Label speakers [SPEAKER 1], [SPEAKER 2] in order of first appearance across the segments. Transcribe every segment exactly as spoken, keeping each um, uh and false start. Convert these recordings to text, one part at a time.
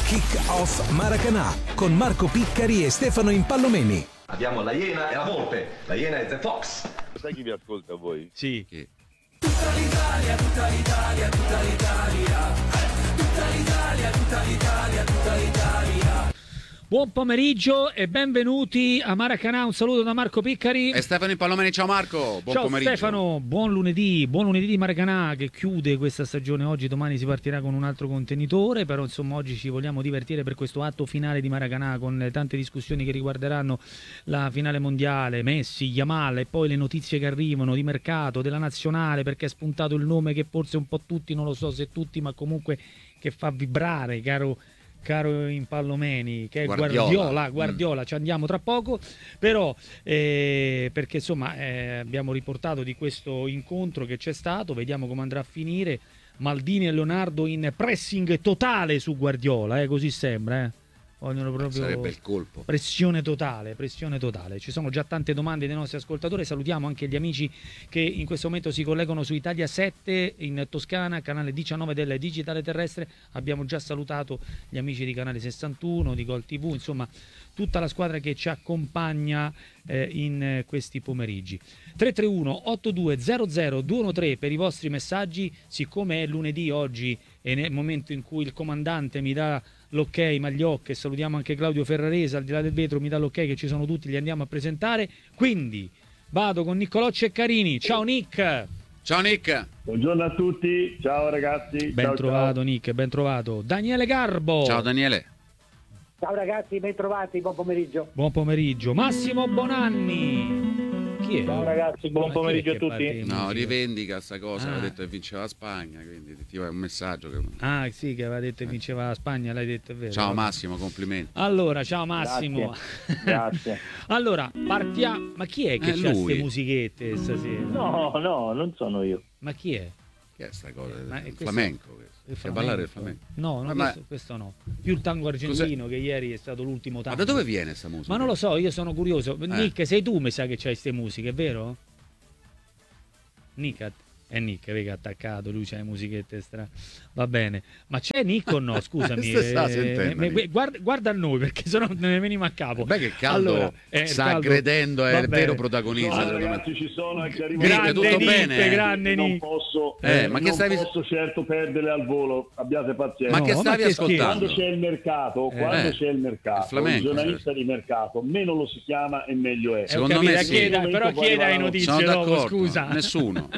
[SPEAKER 1] Kick Off Maracanã con Marco Piccari e Stefano Impallomeni.
[SPEAKER 2] Abbiamo la Iena e la Volpe. La Iena è The Fox.
[SPEAKER 3] Sai chi vi ascolta a voi?
[SPEAKER 4] Sì.
[SPEAKER 3] Chi?
[SPEAKER 5] Tutta l'Italia, tutta l'Italia, tutta l'Italia. Tutta l'Italia, tutta l'Italia, tutta l'Italia.
[SPEAKER 4] Buon pomeriggio e benvenuti a Maracanã. Un saluto da Marco Piccari
[SPEAKER 3] e Stefano Impallomeni. Ciao Marco, buon
[SPEAKER 4] ciao
[SPEAKER 3] pomeriggio.
[SPEAKER 4] Stefano, buon lunedì, buon lunedì di Maracanã che chiude questa stagione oggi. Domani si partirà con un altro contenitore, però insomma oggi ci vogliamo divertire per questo atto finale di Maracanã con tante discussioni che riguarderanno la finale mondiale, Messi, Yamal e poi le notizie che arrivano di mercato, della nazionale, perché è spuntato il nome che forse un po' tutti, non lo so se tutti, ma comunque che fa vibrare, caro caro Impallomeni, che è Guardiola, Guardiola, Guardiola. Mm. Ci andiamo tra poco, però eh, perché insomma eh, abbiamo riportato di questo incontro che c'è stato, vediamo come andrà a finire. Maldini e Leonardo in pressing totale su Guardiola, eh, così sembra, eh. Vogliono proprio
[SPEAKER 3] sarebbe il colpo.
[SPEAKER 4] Pressione totale, pressione totale. Ci sono già tante domande dei nostri ascoltatori. Salutiamo anche gli amici che in questo momento si collegano su Italia sette in Toscana, canale diciannove del digitale terrestre. Abbiamo già salutato gli amici di canale sessantuno, di Gol tivù, insomma tutta la squadra che ci accompagna eh, in eh, questi pomeriggi. tre tre uno otto due zero zero due uno tre per i vostri messaggi. Siccome è lunedì oggi e nel momento in cui il comandante mi dà l'ok, Magliocche, salutiamo anche Claudio Ferrarese al di là del vetro, mi dà l'ok che ci sono tutti, li andiamo a presentare, quindi vado con Niccolò Ceccarini. Ciao Nick.
[SPEAKER 3] Ciao Nick.
[SPEAKER 6] Buongiorno a tutti, ciao ragazzi.
[SPEAKER 4] Ben
[SPEAKER 6] ciao,
[SPEAKER 4] trovato
[SPEAKER 6] ciao.
[SPEAKER 4] Nick, ben trovato. Daniele Garbo.
[SPEAKER 3] Ciao Daniele.
[SPEAKER 7] Ciao ragazzi, ben trovati, buon pomeriggio.
[SPEAKER 4] Buon pomeriggio. Massimo Bonanni. Chi è?
[SPEAKER 6] Ciao ragazzi, buon
[SPEAKER 4] Ma
[SPEAKER 6] pomeriggio a
[SPEAKER 4] chi è che
[SPEAKER 6] tutti.
[SPEAKER 4] parte in
[SPEAKER 3] No,
[SPEAKER 4] musica?
[SPEAKER 3] rivendica sta cosa,
[SPEAKER 4] Ah.
[SPEAKER 3] aveva detto che vinceva la Spagna, quindi ti va un messaggio che...
[SPEAKER 4] Ah sì, che aveva detto che vinceva la Spagna, l'hai detto, è vero.
[SPEAKER 3] Ciao Massimo, complimenti.
[SPEAKER 4] Allora, ciao Massimo.
[SPEAKER 6] Grazie. Grazie.
[SPEAKER 4] Allora, partiamo. Ma chi è che
[SPEAKER 3] Eh,
[SPEAKER 4] c'ha
[SPEAKER 3] lui.
[SPEAKER 4] queste musichette stasera?
[SPEAKER 6] No, no, non sono io.
[SPEAKER 4] Ma chi è?
[SPEAKER 3] Che è sta cosa?
[SPEAKER 4] Ma è
[SPEAKER 3] Il
[SPEAKER 4] questo-
[SPEAKER 3] flamenco questo.
[SPEAKER 4] Il
[SPEAKER 3] Sai ballare il flamenco?
[SPEAKER 4] No, no,
[SPEAKER 3] Ma-
[SPEAKER 4] questo, questo no. Più il tango argentino, che ieri è stato l'ultimo
[SPEAKER 3] Ma
[SPEAKER 4] tango.
[SPEAKER 3] da dove viene sta musica?
[SPEAKER 4] Ma non lo so, io sono curioso. Nick, sei tu mi sa che c'hai queste musiche, è vero? Nick, è Nick, vedi che è attaccato, lui c'ha le musichette stra... Va bene. Ma c'è Nick o no? Scusami.
[SPEAKER 3] Se sta
[SPEAKER 4] eh,
[SPEAKER 3] sentendo,
[SPEAKER 4] me- me-
[SPEAKER 3] Nick.
[SPEAKER 4] guarda, guarda a noi, perché sennò non ne veniamo a capo.
[SPEAKER 3] Beh, che caldo
[SPEAKER 4] Allora, eh, il
[SPEAKER 3] sta
[SPEAKER 4] caldo-
[SPEAKER 3] aggredendo, è
[SPEAKER 4] Va
[SPEAKER 3] il
[SPEAKER 4] bene.
[SPEAKER 3] vero protagonista.
[SPEAKER 6] No,
[SPEAKER 3] secondo me.
[SPEAKER 6] ragazzi, ci sono anche arrivo.
[SPEAKER 4] Grande
[SPEAKER 3] tutto
[SPEAKER 4] Nick,
[SPEAKER 3] bene?
[SPEAKER 4] grande
[SPEAKER 6] Non
[SPEAKER 4] Nick.
[SPEAKER 6] posso,
[SPEAKER 3] Eh, ma che
[SPEAKER 6] non
[SPEAKER 3] stavi-
[SPEAKER 6] posso certo perderle al volo. Abbiate pazienza.
[SPEAKER 3] Ma che
[SPEAKER 4] No,
[SPEAKER 3] stavi
[SPEAKER 4] ma che
[SPEAKER 3] ascoltando?
[SPEAKER 6] Quando c'è il mercato,
[SPEAKER 4] Eh.
[SPEAKER 6] quando
[SPEAKER 3] Eh,
[SPEAKER 6] c'è il mercato,
[SPEAKER 3] il flamenco,
[SPEAKER 6] il giornalista di mercato, meno lo si chiama e meglio è.
[SPEAKER 3] Secondo
[SPEAKER 4] Ho capito,
[SPEAKER 3] me sì.
[SPEAKER 4] chieda-
[SPEAKER 6] In
[SPEAKER 4] però
[SPEAKER 6] momento poi
[SPEAKER 4] chieda le
[SPEAKER 6] arrivano-
[SPEAKER 4] notizie
[SPEAKER 3] Sono
[SPEAKER 4] dopo,
[SPEAKER 3] d'accordo,
[SPEAKER 4] scusa.
[SPEAKER 3] nessuno.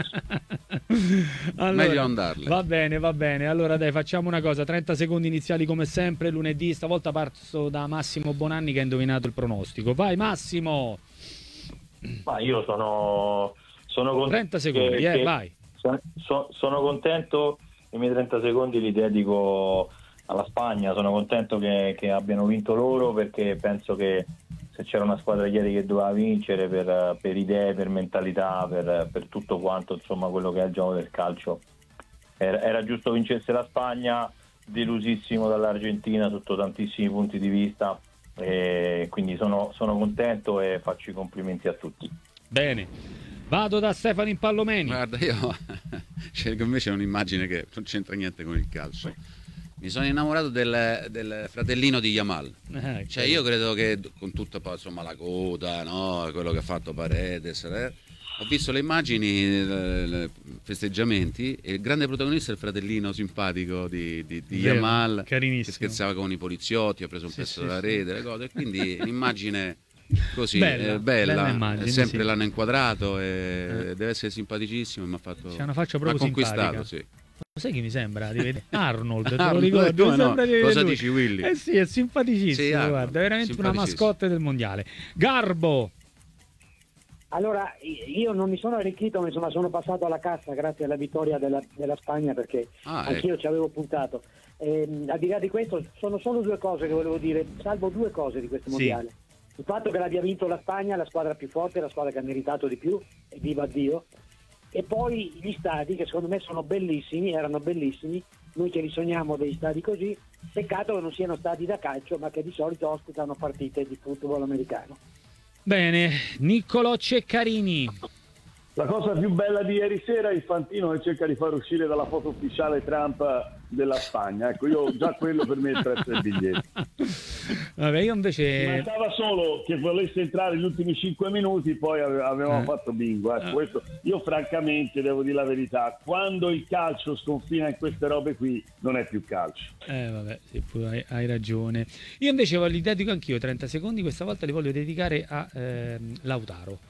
[SPEAKER 4] Allora,
[SPEAKER 3] Meglio andarle.
[SPEAKER 4] Va bene, va bene. Allora dai, facciamo una cosa, trenta secondi iniziali come sempre, lunedì, stavolta parto da Massimo Bonanni che ha indovinato il pronostico. Vai Massimo!
[SPEAKER 8] Ma io sono, sono contento.
[SPEAKER 4] trenta secondi,
[SPEAKER 8] che-
[SPEAKER 4] eh,
[SPEAKER 8] che-
[SPEAKER 4] vai.
[SPEAKER 8] so- so- sono contento, i miei trenta secondi li dedico alla Spagna. Sono contento che, che abbiano vinto loro, perché penso che se c'era una squadra ieri che doveva vincere per, per idee, per mentalità, per, per tutto quanto, insomma, quello che è il gioco del calcio, era, era giusto vincesse la Spagna. Delusissimo dall'Argentina sotto tantissimi punti di vista, e quindi sono, sono contento e faccio i complimenti a tutti.
[SPEAKER 4] Bene. Vado da Stefano Impallomeni.
[SPEAKER 3] Guarda, io scelgo invece un'immagine che non c'entra niente con il calcio. Mi sono innamorato del, del fratellino di Yamal.
[SPEAKER 4] Eh,
[SPEAKER 3] Cioè io credo che con tutta poi, insomma, la coda, no? Quello che ha fatto Paredes, eh? Ho visto le immagini, i festeggiamenti, e il grande protagonista è il fratellino simpatico di, di, di
[SPEAKER 4] Vero,
[SPEAKER 3] Yamal,
[SPEAKER 4] carinissimo.
[SPEAKER 3] che scherzava con i poliziotti, ha preso un
[SPEAKER 4] Sì,
[SPEAKER 3] pezzo
[SPEAKER 4] sì,
[SPEAKER 3] della
[SPEAKER 4] sì.
[SPEAKER 3] rete, le cose, quindi un'immagine così,
[SPEAKER 4] Bella,
[SPEAKER 3] eh, bella,
[SPEAKER 4] bella immagine,
[SPEAKER 3] sempre
[SPEAKER 4] sì.
[SPEAKER 3] l'hanno inquadrato, e
[SPEAKER 4] Eh.
[SPEAKER 3] deve essere simpaticissimo, e mi ha fatto
[SPEAKER 4] C'ha una faccia
[SPEAKER 3] mi ha
[SPEAKER 4] proprio
[SPEAKER 3] conquistato,
[SPEAKER 4] simpatica.
[SPEAKER 3] sì.
[SPEAKER 4] Sai chi mi sembra di vedere? Arnold, te lo
[SPEAKER 3] Arnold,
[SPEAKER 4] ricordo?
[SPEAKER 3] come
[SPEAKER 4] Mi
[SPEAKER 3] no?
[SPEAKER 4] sembra di vedere
[SPEAKER 3] Cosa
[SPEAKER 4] lui.
[SPEAKER 3] dici, Willy?
[SPEAKER 4] Eh sì, è simpaticissimo,
[SPEAKER 3] Sì, Arnold,
[SPEAKER 4] guarda, è veramente una
[SPEAKER 3] simpaticissimo.
[SPEAKER 4] mascotte del mondiale. Garbo!
[SPEAKER 7] Allora, io non mi sono arricchito, ma insomma sono passato alla cassa grazie alla vittoria della, della Spagna, perché
[SPEAKER 3] Ah,
[SPEAKER 7] anch'io ci avevo puntato. Ehm, al di là di questo, sono solo due cose che volevo dire, salvo due cose di questo
[SPEAKER 4] Sì.
[SPEAKER 7] mondiale. Il fatto che l'abbia vinto la Spagna, la squadra più forte, la squadra che ha meritato di più, e viva Dio. E poi gli stadi, che secondo me sono bellissimi, erano bellissimi, noi che li sogniamo degli stadi così, peccato che non siano stadi da calcio, ma che di solito ospitano partite di football americano.
[SPEAKER 4] Bene, Niccolò Ceccarini.
[SPEAKER 6] La cosa più bella di ieri sera è Infantino che cerca di far uscire dalla foto ufficiale Trump della Spagna. Ecco, io già quello per me è prezzo del biglietto.
[SPEAKER 4] Vabbè, io invece...
[SPEAKER 6] Mancava solo che volesse entrare negli ultimi cinque minuti, poi ave- avevamo
[SPEAKER 4] Eh.
[SPEAKER 6] fatto bingo. Ecco,
[SPEAKER 4] Eh.
[SPEAKER 6] questo, io francamente devo dire la verità, quando il calcio sconfina in queste robe qui non è più calcio.
[SPEAKER 4] Eh vabbè, sì, pure hai, hai ragione. Io invece li dedico anch'io trenta secondi, questa volta li voglio dedicare a ehm, Lautaro,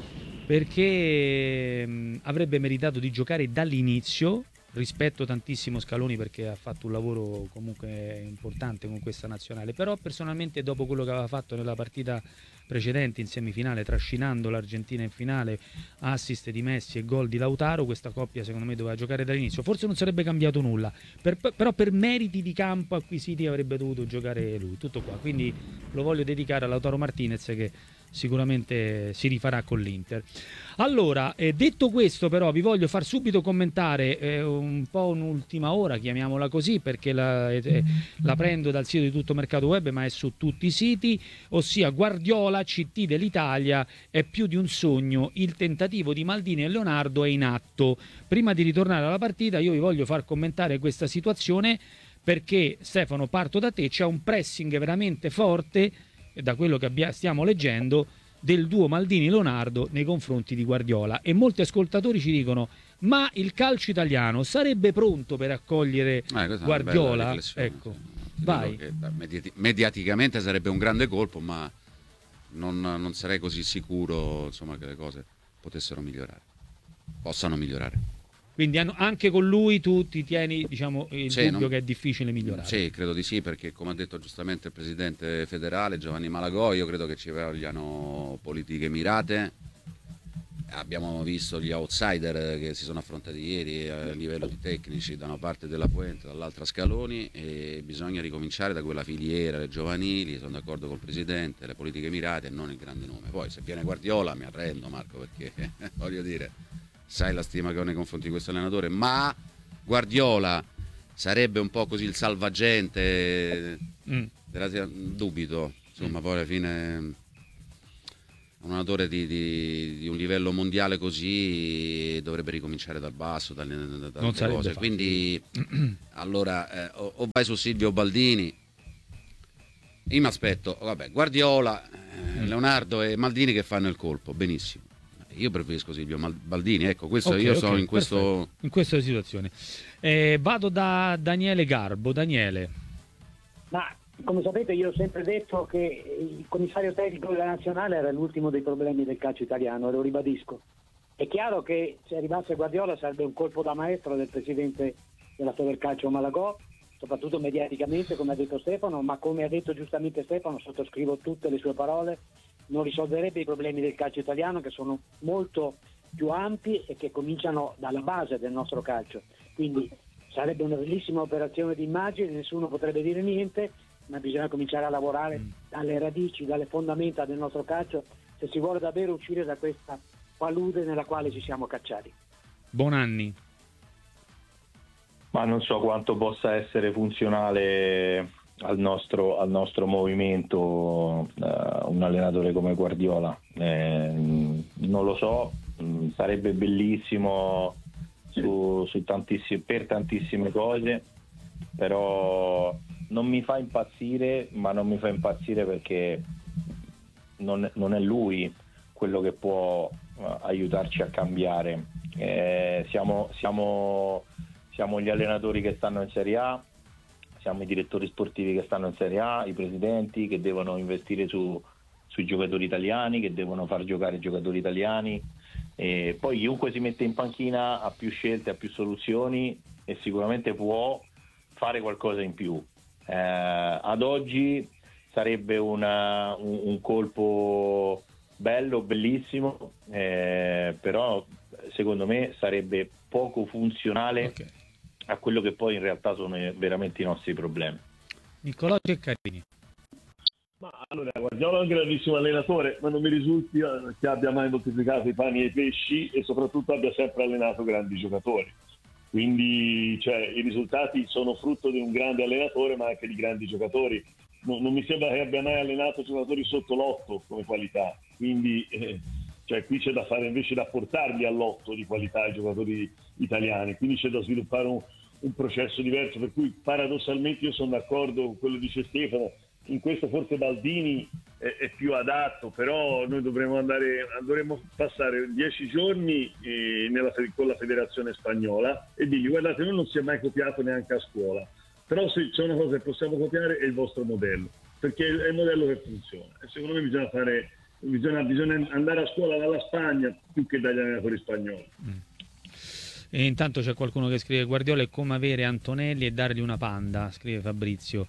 [SPEAKER 4] perché mh, avrebbe meritato di giocare dall'inizio. Rispetto tantissimo Scaloni perché ha fatto un lavoro comunque importante con questa nazionale, però personalmente dopo quello che aveva fatto nella partita precedente in semifinale, trascinando l'Argentina in finale, assist di Messi e gol di Lautaro, questa coppia secondo me doveva giocare dall'inizio. Forse non sarebbe cambiato nulla, per, però per meriti di campo acquisiti avrebbe dovuto giocare lui, tutto qua. Quindi lo voglio dedicare a Lautaro Martinez, che sicuramente si rifarà con l'Inter. Allora, eh, detto questo, però vi voglio far subito commentare eh, un po' un'ultima ora, chiamiamola così, perché la, eh, la prendo dal sito di Tutto Mercato Web, ma è su tutti i siti, ossia Guardiola, C T dell'Italia, è più di un sogno, il tentativo di Maldini e Leonardo è in atto. Prima di ritornare alla partita io vi voglio far commentare questa situazione, perché Stefano, parto da te, c'è un pressing veramente forte, da quello che abbia, stiamo leggendo, del duo Maldini-Leonardo nei confronti di Guardiola, e molti ascoltatori ci dicono: ma il calcio italiano sarebbe pronto per accogliere
[SPEAKER 3] Eh,
[SPEAKER 4] Guardiola? Ecco,
[SPEAKER 3] sì.
[SPEAKER 4] vai.
[SPEAKER 3] Che, mediati- mediaticamente sarebbe un grande colpo, ma non, non sarei così sicuro, insomma, che le cose potessero migliorare, possano migliorare.
[SPEAKER 4] Quindi hanno, anche con lui tu ti tieni, diciamo, il
[SPEAKER 3] Sì,
[SPEAKER 4] dubbio
[SPEAKER 3] non-
[SPEAKER 4] che è difficile migliorare?
[SPEAKER 3] Sì, credo di sì, perché come ha detto giustamente il presidente federale Giovanni Malagò, io credo che ci vogliano politiche mirate. Abbiamo visto gli outsider che si sono affrontati ieri a livello di tecnici, da una parte della Puente, dall'altra Scaloni, e bisogna ricominciare da quella filiera, le giovanili, sono d'accordo col presidente, le politiche mirate e non il grande nome. Poi se viene Guardiola mi arrendo, Marco, perché voglio dire, sai la stima che ho nei confronti di questo allenatore, ma Guardiola sarebbe un po' così il salvagente,
[SPEAKER 4] Mm.
[SPEAKER 3] della- dubito, insomma, poi alla fine un allenatore di, di- di un livello mondiale così dovrebbe ricominciare dal basso, dalle, da- dalle
[SPEAKER 4] Non sarebbe
[SPEAKER 3] cose.
[SPEAKER 4] facile.
[SPEAKER 3] Quindi allora eh, o, o vai su Silvio Baldini. Io mi aspetto, vabbè, Guardiola, eh, Leonardo e Maldini che fanno il colpo, benissimo. Io preferisco Silvio Mal- Baldini, ecco, questo
[SPEAKER 4] Ok,
[SPEAKER 3] io
[SPEAKER 4] ok,
[SPEAKER 3] sono in questo.
[SPEAKER 4] perfetto. In questa situazione. Eh, vado da Daniele Garbo. Daniele.
[SPEAKER 7] Ma come sapete io ho sempre detto che il commissario tecnico della nazionale era l'ultimo dei problemi del calcio italiano, e lo ribadisco. È chiaro che se arrivasse Guardiola sarebbe un colpo da maestro del presidente della Federcalcio Malagò, soprattutto mediaticamente, come ha detto Stefano, ma come ha detto giustamente Stefano, sottoscrivo tutte le sue parole, non risolverebbe i problemi del calcio italiano, che sono molto più ampi e che cominciano dalla base del nostro calcio. Quindi sarebbe una bellissima operazione di immagine, nessuno potrebbe dire niente, ma bisogna cominciare a lavorare dalle radici, dalle fondamenta del nostro calcio, se si vuole davvero uscire da questa palude nella quale ci siamo cacciati.
[SPEAKER 4] Bonanni.
[SPEAKER 8] Ma non so quanto possa essere funzionale al nostro, al nostro movimento eh, un allenatore come Guardiola. Eh, non lo so, mh, sarebbe bellissimo su, su tantissime, per tantissime cose, però non mi fa impazzire, ma non mi fa impazzire perché non, non è lui quello che può eh, aiutarci a cambiare. Eh, siamo, siamo, siamo gli allenatori che stanno in Serie A, siamo i direttori sportivi che stanno in Serie A, i presidenti che devono investire su, sui giocatori italiani, che devono far giocare i giocatori italiani, e poi chiunque si mette in panchina ha più scelte, ha più soluzioni e sicuramente può fare qualcosa in più. Eh, ad oggi sarebbe una, un, un colpo bello, bellissimo, eh, però secondo me sarebbe poco funzionale
[SPEAKER 4] Ok.
[SPEAKER 8] a quello che poi in realtà sono veramente i nostri problemi.
[SPEAKER 4] Niccolò Ceccarini.
[SPEAKER 6] Ma allora, Guardiola è un grandissimo allenatore, ma non mi risulti eh, che abbia mai moltiplicato i pani e i pesci e soprattutto abbia sempre allenato grandi giocatori. Quindi cioè, i risultati sono frutto di un grande allenatore, ma anche di grandi giocatori. No, non mi sembra che abbia mai allenato giocatori sotto l'otto come qualità. Quindi eh, cioè qui c'è da fare invece da portarli all'otto di qualità i giocatori italiani, quindi c'è da sviluppare un, un processo diverso, per cui paradossalmente io sono d'accordo con quello che dice Stefano, in questo forse Baldini è, è più adatto, però noi dovremmo andare, dovremmo passare dieci giorni eh, nella, con la federazione spagnola e dirgli guardate, noi non si è mai copiato neanche a scuola, però se c'è una cosa che possiamo copiare è il vostro modello, perché è il modello che funziona e secondo me bisogna fare bisogna, bisogna andare a scuola dalla Spagna più che dagli allenatori spagnoli.
[SPEAKER 4] Mm. E intanto c'è qualcuno che scrive Guardiola è come avere Antonelli e dargli una panda, scrive Fabrizio.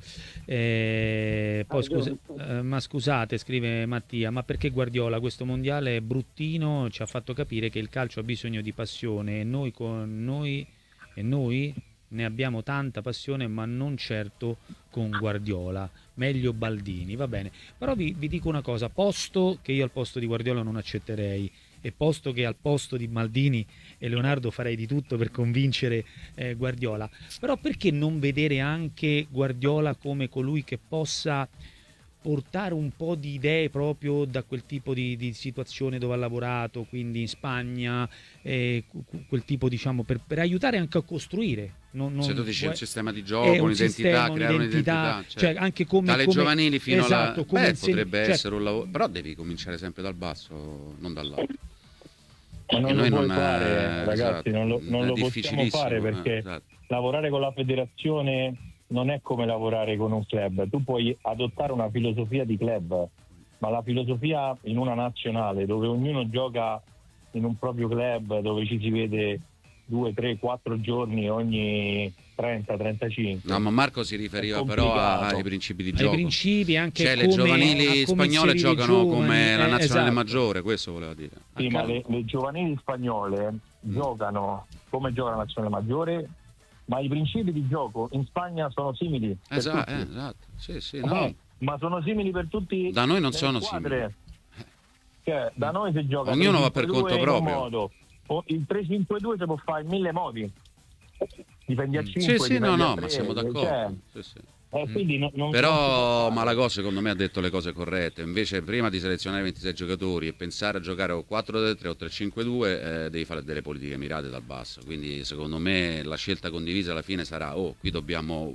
[SPEAKER 4] Eh, poi scusa, eh, ma scusate, scrive Mattia, ma perché Guardiola questo mondiale è bruttino, ci ha fatto capire che il calcio ha bisogno di passione e noi con noi e noi ne abbiamo tanta passione, ma non certo con Guardiola. Meglio Baldini, va bene. Però vi, vi dico una cosa, posto che io al posto di Guardiola non accetterei, e posto che al posto di Maldini e Leonardo farei di tutto per convincere eh, Guardiola, però perché non vedere anche Guardiola come colui che possa portare un po' di idee proprio da quel tipo di, di situazione dove ha lavorato, quindi in Spagna, eh, quel tipo, diciamo, per, per aiutare anche a costruire. Non, non,
[SPEAKER 3] se tu dici
[SPEAKER 4] vuoi,
[SPEAKER 3] un sistema di gioco, un'identità,
[SPEAKER 4] sistema,
[SPEAKER 3] creare un'identità,
[SPEAKER 4] un'identità, cioè anche come
[SPEAKER 3] dalle
[SPEAKER 4] come,
[SPEAKER 3] giovanili fino
[SPEAKER 4] esatto,
[SPEAKER 3] alla
[SPEAKER 4] come
[SPEAKER 3] beh,
[SPEAKER 4] insegni,
[SPEAKER 3] potrebbe
[SPEAKER 4] cioè,
[SPEAKER 3] essere un lavoro, però devi cominciare sempre dal basso, non dall'alto.
[SPEAKER 8] Ma non
[SPEAKER 3] noi
[SPEAKER 8] lo puoi
[SPEAKER 3] non
[SPEAKER 8] fare,
[SPEAKER 3] è,
[SPEAKER 8] ragazzi,
[SPEAKER 3] esatto,
[SPEAKER 8] non lo, non
[SPEAKER 3] è
[SPEAKER 8] lo possiamo fare perché
[SPEAKER 3] eh, esatto.
[SPEAKER 8] lavorare con la federazione non è come lavorare con un club. Tu puoi adottare una filosofia di club, ma la filosofia in una nazionale dove ognuno gioca in un proprio club, dove ci si vede due, tre, quattro giorni ogni trenta trentacinque.
[SPEAKER 3] No, ma Marco si riferiva però a, ai principi di gioco.
[SPEAKER 4] Ai principi, anche
[SPEAKER 3] cioè,
[SPEAKER 4] come,
[SPEAKER 3] le giovanili spagnole giocano
[SPEAKER 4] giovani,
[SPEAKER 3] come la
[SPEAKER 4] eh,
[SPEAKER 3] nazionale
[SPEAKER 4] esatto.
[SPEAKER 3] maggiore, questo voleva dire.
[SPEAKER 8] Sì, ma le, le giovanili spagnole mm. giocano come gioca la nazionale maggiore, ma i principi di gioco in Spagna sono simili.
[SPEAKER 3] Esatto, eh, esatto. Sì, sì,
[SPEAKER 8] eh,
[SPEAKER 3] no.
[SPEAKER 8] Ma sono simili per tutti.
[SPEAKER 3] Da noi non sono
[SPEAKER 8] squadre.
[SPEAKER 3] simili.
[SPEAKER 8] Cioè, da noi si gioca
[SPEAKER 3] ognuno va per conto proprio.
[SPEAKER 8] Modo. O il tre cinque due si può fare in mille modi. Dipende a cinque.
[SPEAKER 3] Sì, sì, no, no,
[SPEAKER 8] tre,
[SPEAKER 3] ma siamo d'accordo.
[SPEAKER 8] Cioè,
[SPEAKER 3] sì, sì.
[SPEAKER 8] eh, quindi non, non
[SPEAKER 3] Però Malagò secondo me ha detto le cose corrette. Invece prima di selezionare ventisei giocatori e pensare a giocare o quattro tre tre o tre cinque due eh, devi fare delle politiche mirate dal basso. Quindi secondo me la scelta condivisa alla fine sarà oh, qui dobbiamo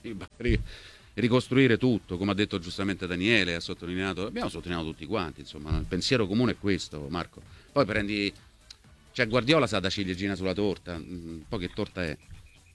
[SPEAKER 3] ricostruire tutto, come ha detto giustamente Daniele, ha sottolineato, abbiamo sottolineato tutti quanti, insomma, il pensiero comune è questo, Marco. Poi prendi, cioè Guardiola sa da ciliegina sulla torta, un po' che torta è?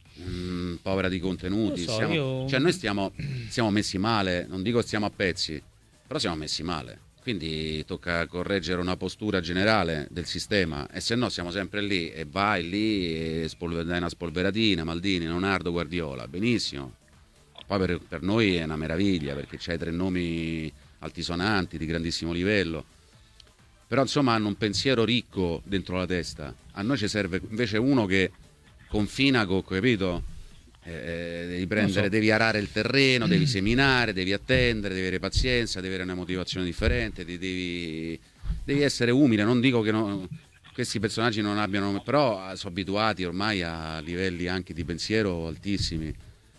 [SPEAKER 3] Mm, povera di contenuti,
[SPEAKER 4] so,
[SPEAKER 3] siamo,
[SPEAKER 4] io...
[SPEAKER 3] cioè noi stiamo, stiamo messi male, non dico stiamo a pezzi, però siamo messi male, quindi tocca correggere una postura generale del sistema e se no siamo sempre lì e vai lì e spolver- dai una spolveratina, Maldini, Leonardo, Guardiola, benissimo. Poi per, per noi è una meraviglia perché c'hai tre nomi altisonanti di grandissimo livello, però insomma hanno un pensiero ricco dentro la testa. A noi ci serve invece uno che confina con, capito? Eh, devi prendere, so. devi arare il terreno, devi seminare, devi attendere, devi avere pazienza, devi avere una motivazione differente, devi, devi essere umile. Non dico che no, questi personaggi non abbiano, però sono abituati ormai a livelli anche di pensiero altissimi.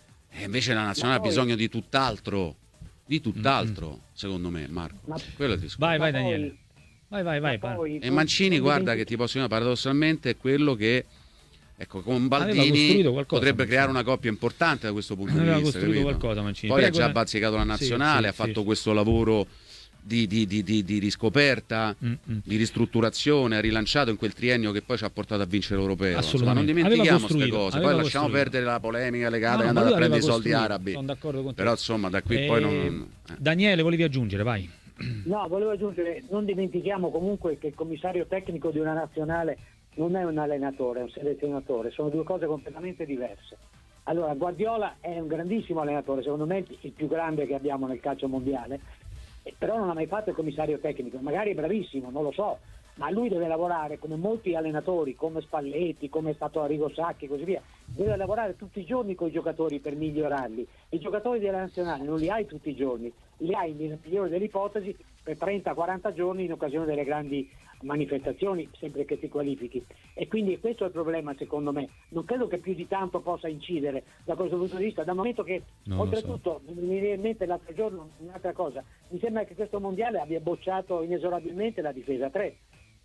[SPEAKER 3] E invece la nazionale ha bisogno di tutt'altro, di tutt'altro, mm-hmm. secondo me, Marco. Ma... Quello è il discorso.
[SPEAKER 4] Vai, vai Daniele. Vai, vai, vai.
[SPEAKER 7] Poi,
[SPEAKER 3] e Mancini, guarda che ti posso dire paradossalmente è quello che, ecco, con Baldini potrebbe creare una coppia importante da questo punto
[SPEAKER 4] aveva
[SPEAKER 3] di vista.
[SPEAKER 4] Costruito qualcosa, Mancini.
[SPEAKER 3] Poi
[SPEAKER 4] Prego,
[SPEAKER 3] ha già bazzicato la nazionale, sì, sì, ha fatto sì. questo lavoro di, di, di, di, di riscoperta, Mm-mm. di ristrutturazione, ha rilanciato in quel triennio che poi ci ha portato a vincere l'Europeo. Insomma, non dimentichiamo queste cose, poi lasciamo costruito. perdere la polemica legata no, che è andata a prendere i soldi arabi.
[SPEAKER 4] Sono d'accordo con te.
[SPEAKER 3] Però insomma da qui
[SPEAKER 4] eh,
[SPEAKER 3] poi non...
[SPEAKER 4] Eh. Daniele, volevi aggiungere, vai.
[SPEAKER 7] No, volevo aggiungere, non dimentichiamo comunque che il commissario tecnico di una nazionale non è un allenatore, è un selezionatore, sono due cose completamente diverse. Allora, Guardiola è un grandissimo allenatore, secondo me il più grande che abbiamo nel calcio mondiale, però non ha mai fatto il commissario tecnico, magari è bravissimo, non lo so, ma lui deve lavorare come molti allenatori, come Spalletti, come è stato Arrigo Sacchi e così via, deve lavorare tutti i giorni con i giocatori per migliorarli. I giocatori della nazionale non li hai tutti i giorni, li hai nella migliore delle ipotesi per trenta quaranta giorni in occasione delle grandi manifestazioni, sempre che ti qualifichi. E quindi questo è il problema secondo me. Non credo che più di tanto possa incidere da questo punto di vista, dal momento che non oltretutto so. mi viene in mente l'altro giorno un'altra cosa, mi sembra che questo mondiale abbia bocciato inesorabilmente la difesa tre.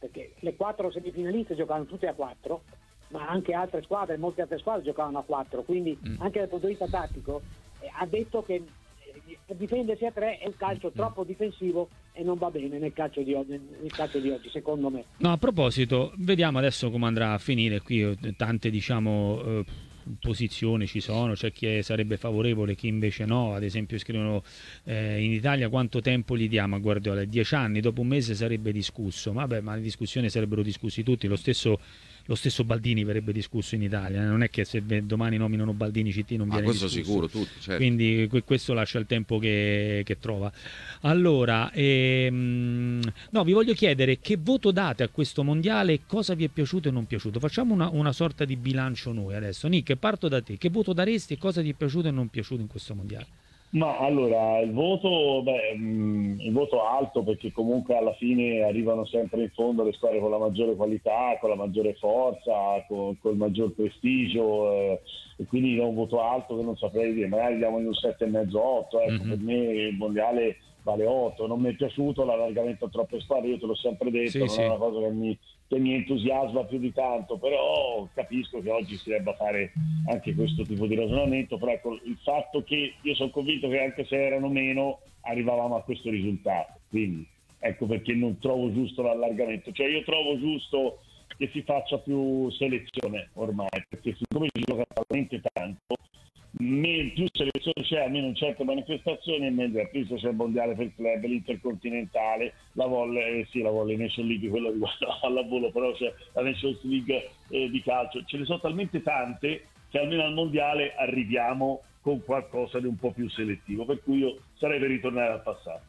[SPEAKER 7] perché le quattro semifinaliste giocavano tutte a quattro, ma anche altre squadre, molte altre squadre giocavano a quattro, quindi mm. anche dal punto di vista tattico eh, ha detto che eh, difendersi a tre è un calcio mm. troppo difensivo e non va bene nel calcio di oggi, nel calcio di oggi secondo me.
[SPEAKER 4] No, a proposito, vediamo adesso come andrà a finire qui, tante diciamo eh, posizioni ci sono, c'è chi sarebbe favorevole, chi invece no. Ad esempio scrivono eh, in Italia quanto tempo gli diamo a Guardiola? Dieci anni, dopo un mese sarebbe discusso. Vabbè, ma le discussioni sarebbero discussi tutti, lo stesso lo stesso Baldini verrebbe discusso in Italia, non è che se domani nominano Baldini C T non viene
[SPEAKER 3] ah, questo
[SPEAKER 4] discusso.
[SPEAKER 3] Sicuro, tutti, certo.
[SPEAKER 4] Quindi questo lascia il tempo che, che trova. Allora ehm, no, vi voglio chiedere che voto date a questo mondiale, cosa vi è piaciuto e non piaciuto. Facciamo una, una sorta di bilancio noi adesso. Nick, parto da te, che voto daresti e cosa ti è piaciuto e non piaciuto in questo mondiale?
[SPEAKER 6] Ma allora, il voto, beh, mh, il voto alto, perché comunque alla fine arrivano sempre in fondo le squadre con la maggiore qualità, con la maggiore forza, con, con il maggior prestigio, eh, e quindi è un voto alto che non saprei dire, magari diamo in un sette e mezzo otto, ecco, mm-hmm. Per me il mondiale vale otto. Non mi è piaciuto l'allargamento a troppe squadre, io te l'ho sempre detto, sì, non sì. È una cosa che mi, che mi entusiasma più di tanto, però capisco che oggi si debba fare anche questo tipo di ragionamento. Però ecco, il fatto che io sono convinto che anche se erano meno arrivavamo a questo risultato, quindi ecco perché non trovo giusto l'allargamento, cioè io trovo giusto che si faccia più selezione ormai, perché siccome si gioca talmente tanto, più selezione c'è, almeno in certe manifestazioni, e meglio, più c'è il mondiale per club, l'intercontinentale, la volley, eh, sì, la volley Nation League, quello riguarda al volo, però c'è la Nations League eh, di calcio, ce ne sono talmente tante che almeno al mondiale arriviamo con qualcosa di un po' più selettivo, per cui io sarei per ritornare al passato.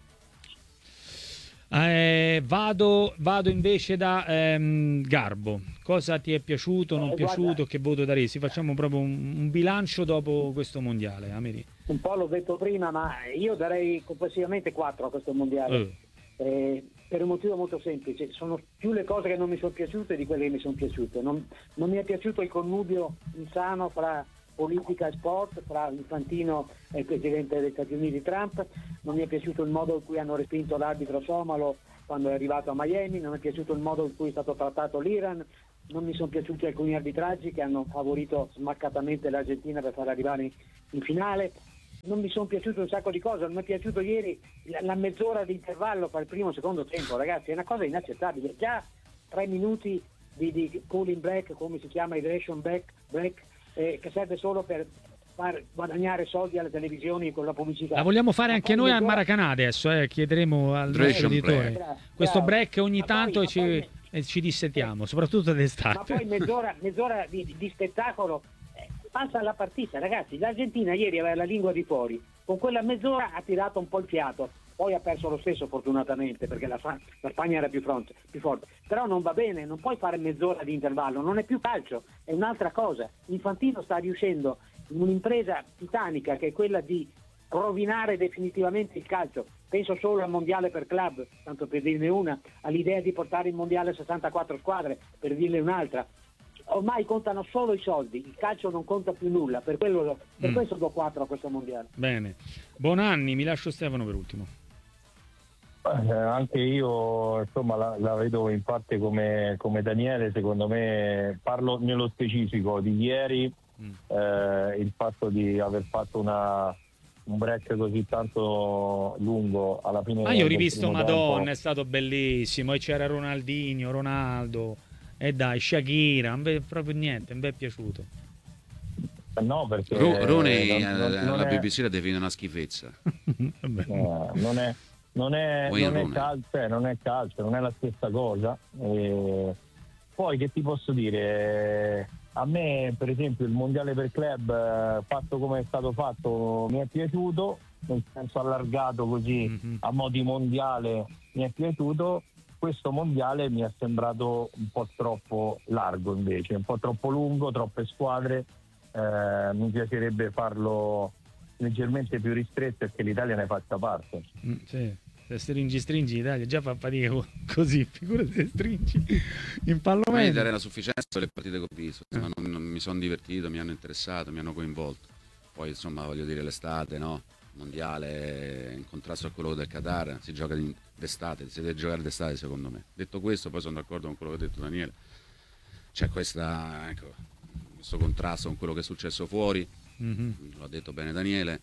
[SPEAKER 4] Eh, vado, vado invece da ehm, Garbo. Cosa ti è piaciuto, non eh, piaciuto, guarda, che voto daresti? Facciamo proprio un, un bilancio dopo questo mondiale. Ameri.
[SPEAKER 7] Un po' l'ho detto prima, ma io darei complessivamente quattro a questo mondiale. Eh. Eh, per un motivo molto semplice, sono più le cose che non mi sono piaciute di quelle che mi sono piaciute. Non, non mi è piaciuto il connubio insano fra politica e sport, fra Infantino e il presidente degli Stati Uniti Trump. Non mi è piaciuto il modo in cui hanno respinto l'arbitro somalo quando è arrivato a Miami, non mi è piaciuto il modo in cui è stato trattato l'Iran, non mi sono piaciuti alcuni arbitraggi che hanno favorito smaccatamente l'Argentina per far arrivare in finale, non mi sono piaciute un sacco di cose, non mi è piaciuto ieri la, la mezz'ora di intervallo fra il primo e il secondo tempo, ragazzi, è una cosa inaccettabile. Già tre minuti di, di cooling break, come si chiama, hydration break, break eh, che serve solo per far guadagnare soldi alle televisioni con la pubblicità.
[SPEAKER 4] La vogliamo fare
[SPEAKER 7] ma
[SPEAKER 4] anche noi
[SPEAKER 7] mezz'ora...
[SPEAKER 4] al Maracanã adesso, eh, chiederemo al nostro editore
[SPEAKER 3] break.
[SPEAKER 4] questo break ogni
[SPEAKER 7] ma
[SPEAKER 4] tanto
[SPEAKER 7] poi,
[SPEAKER 4] e ci,
[SPEAKER 7] poi...
[SPEAKER 4] e ci dissetiamo, soprattutto d'estate.
[SPEAKER 7] Ma poi mezz'ora, mezz'ora di, di spettacolo eh, passa la partita, ragazzi. L'Argentina ieri aveva la lingua di fuori, con quella mezz'ora ha tirato un po' il fiato, poi ha perso lo stesso fortunatamente perché la, la Spagna era più, fronte, più forte, però non va bene, non puoi fare mezz'ora di intervallo, non è più calcio, è un'altra cosa. Infantino sta riuscendo in un'impresa titanica che è quella di rovinare definitivamente il calcio. Penso solo al mondiale per club, tanto per dirne una, all'idea di portare il mondiale a sessantaquattro squadre, per dirne un'altra. Ormai contano solo i soldi, il calcio non conta più nulla, per, quello, per mm. questo do quattro a questo mondiale.
[SPEAKER 4] Bene, Bonanni, mi lascio Stefano per ultimo.
[SPEAKER 8] Eh, anche io insomma la, la vedo in parte come, come Daniele, secondo me, parlo nello specifico di ieri, mm. eh, il fatto di aver fatto una un break così tanto lungo alla fine.
[SPEAKER 4] Ma ah, io ho rivisto Madonna,
[SPEAKER 8] tempo.
[SPEAKER 4] È stato bellissimo, e c'era Ronaldinho, Ronaldo, e dai, Shakira, non è proprio niente, mi è piaciuto.
[SPEAKER 8] No, perché
[SPEAKER 3] Ru- Rune
[SPEAKER 8] non, non, non
[SPEAKER 3] alla
[SPEAKER 8] è...
[SPEAKER 3] B B C la define una schifezza.
[SPEAKER 8] no, non è non è, non è calcio, eh, non è calcio, non è la stessa cosa. E poi che ti posso dire? A me per esempio il mondiale per club fatto come è stato fatto mi è piaciuto, nel senso allargato così mm-hmm. a mo' di mondiale mi è piaciuto. Questo mondiale mi è sembrato un po' troppo largo invece, un po' troppo lungo, troppe squadre, eh, mi piacerebbe farlo leggermente più ristretto e che l'Italia ne faccia parte.
[SPEAKER 4] Mm, sì. Se stringi stringi l'Italia già fa fatica così, figurati se stringi in Palomeno.
[SPEAKER 3] Mi darei la sufficienza le partite che ho visto, insomma, non, non mi sono divertito, mi hanno interessato, mi hanno coinvolto. Poi insomma voglio dire l'estate, no? mondiale in contrasto a quello del Qatar, si gioca d'estate, si deve giocare d'estate secondo me. Detto questo, poi sono d'accordo con quello che ha detto Daniele, c'è questa, ecco, questo contrasto con quello che è successo fuori, mm-hmm. L'ha detto bene Daniele,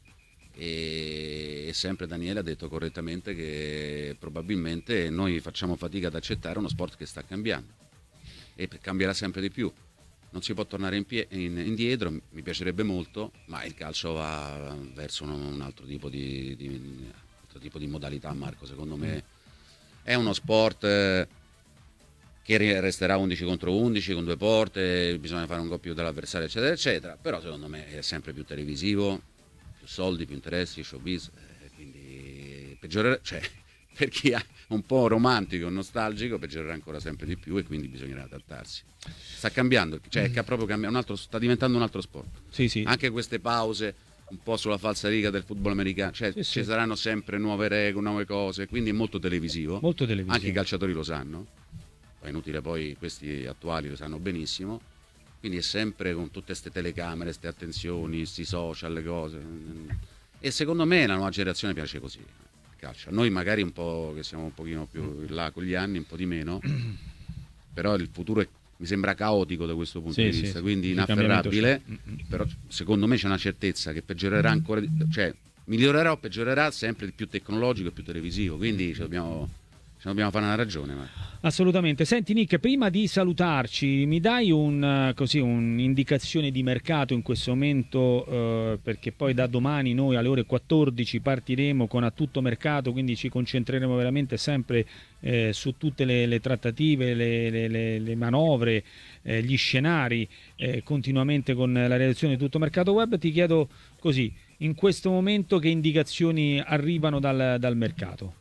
[SPEAKER 3] e, e sempre Daniele ha detto correttamente che probabilmente noi facciamo fatica ad accettare uno sport che sta cambiando e cambierà sempre di più. Non si può tornare in pie- in, indietro, mi piacerebbe molto, ma il calcio va verso un, un altro, tipo di, di, altro tipo di modalità, Marco. Secondo me è uno sport eh, che resterà undici contro undici con due porte, bisogna fare un gol più dell'avversario, eccetera, eccetera. Però secondo me è sempre più televisivo, più soldi, più interessi, showbiz, eh, quindi peggiorerà, cioè, per chi è un po' romantico, nostalgico, peggiorerà ancora sempre di più e quindi bisognerà adattarsi. Sta cambiando, cioè che ha proprio cambiato, un altro, sta diventando un altro sport.
[SPEAKER 4] Sì, sì.
[SPEAKER 3] Anche queste pause un po' sulla falsariga del football americano, cioè
[SPEAKER 4] sì,
[SPEAKER 3] ci
[SPEAKER 4] sì.
[SPEAKER 3] saranno sempre nuove regole, nuove cose, quindi è molto televisivo.
[SPEAKER 4] Molto televisivo.
[SPEAKER 3] Anche i calciatori lo sanno, è inutile, poi questi attuali lo sanno benissimo. Quindi è sempre con tutte queste telecamere, queste attenzioni, questi social, le cose. E secondo me la nuova generazione piace così. Calcio. A noi magari un po' che siamo un pochino più in là con gli anni, un po' di meno, però il futuro è, mi sembra caotico da questo punto
[SPEAKER 4] sì,
[SPEAKER 3] di
[SPEAKER 4] sì,
[SPEAKER 3] vista,
[SPEAKER 4] sì.
[SPEAKER 3] quindi
[SPEAKER 4] Il
[SPEAKER 3] inafferrabile,
[SPEAKER 4] cambiamento
[SPEAKER 3] però secondo me c'è una certezza che peggiorerà ancora, di, cioè migliorerà o peggiorerà sempre di più tecnologico e più televisivo, quindi ci dobbiamo, ci dobbiamo fare una ragione. Ma...
[SPEAKER 4] Assolutamente. Senti Nick, prima di salutarci, mi dai un, così, un'indicazione di mercato in questo momento, eh, perché poi da domani noi alle ore quattordici partiremo con A Tutto Mercato, quindi ci concentreremo veramente sempre eh, su tutte le, le trattative, le, le, le, le manovre, eh, gli scenari, eh, continuamente con la redazione di Tutto Mercato Web. Ti chiedo così, in questo momento che indicazioni arrivano dal, dal mercato?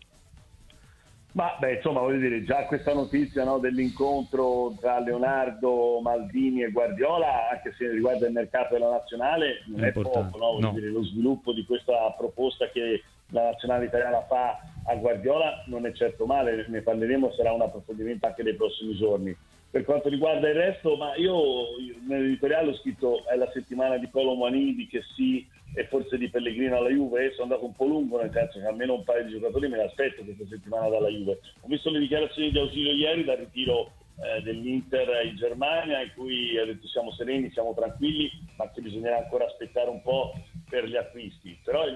[SPEAKER 6] Ma beh, insomma, voglio dire, già questa notizia, no, dell'incontro tra Leonardo, Maldini e Guardiola, anche se riguarda il mercato della nazionale, non è, è poco, no? Voglio no. dire, lo sviluppo di questa proposta che la nazionale italiana fa a Guardiola non è certo male, ne parleremo, sarà un approfondimento anche nei prossimi giorni. Per quanto riguarda il resto, ma io, io nell'editoriale ho scritto è la settimana di Kolo Muani, di Kessie e forse di Pellegrino alla Juve. Sono andato un po' lungo, nel senso che almeno un paio di giocatori me l'aspetto questa settimana dalla Juve. Ho visto le dichiarazioni di ausilio ieri dal ritiro eh, dell'Inter in Germania, in cui ha detto siamo sereni, siamo tranquilli, ma che bisognerà ancora aspettare un po' per gli acquisti. Però